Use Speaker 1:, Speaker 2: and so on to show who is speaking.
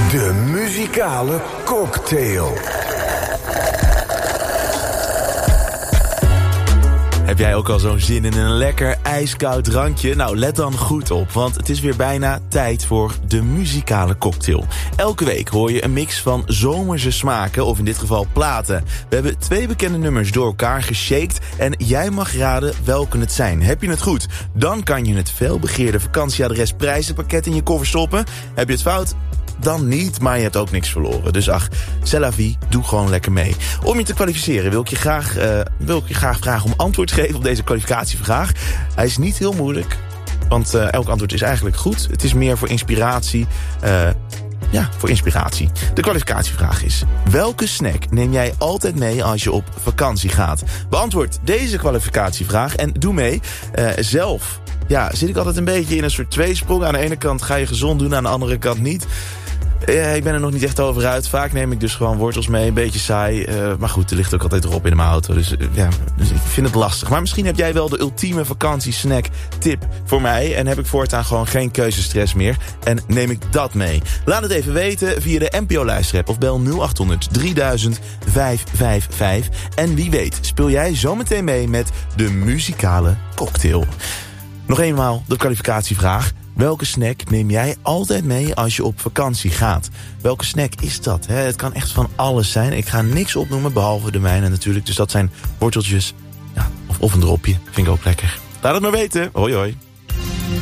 Speaker 1: De muzikale cocktail.
Speaker 2: Heb jij ook al zo'n zin in een lekker ijskoud drankje? Nou, let dan goed op, want het is weer bijna tijd voor de muzikale cocktail. Elke week hoor je een mix van zomerse smaken, of in dit geval platen. We hebben 2 bekende nummers door elkaar geshaked en jij mag raden welke het zijn. Heb je het goed? Dan kan je het veelbegeerde vakantieadres prijzenpakket in je koffer stoppen. Heb je het fout? Dan niet, maar je hebt ook niks verloren. Dus ach, c'est la vie, doe gewoon lekker mee. Om je te kwalificeren wil ik je graag vragen om antwoord te geven op deze kwalificatievraag. Hij is niet heel moeilijk, want elk antwoord is eigenlijk goed. Het is meer voor inspiratie. Voor inspiratie. De kwalificatievraag is: welke snack neem jij altijd mee als je op vakantie gaat? Beantwoord deze kwalificatievraag en doe mee. Zelf zit ik altijd een beetje in een soort tweesprong. Aan de ene kant ga je gezond doen, aan de andere kant niet. Ik ben er nog niet echt over uit. Vaak neem ik dus gewoon wortels mee, een beetje saai. Maar goed, er ligt ook altijd erop in mijn auto. Dus ik vind het lastig. Maar misschien heb jij wel de ultieme vakantiesnack tip voor mij. En heb ik voortaan gewoon geen keuzestress meer. En neem ik dat mee. Laat het even weten via de NPO-luisterapp of bel 0800 3000 555. En wie weet speel jij zometeen mee met de muzikale cocktail. Nog eenmaal de kwalificatievraag. Welke snack neem jij altijd mee als je op vakantie gaat? Welke snack is dat? Het kan echt van alles zijn. Ik ga niks opnoemen, behalve de mijne natuurlijk. Dus dat zijn worteltjes of een dropje. Vind ik ook lekker. Laat het maar weten. Hoi hoi.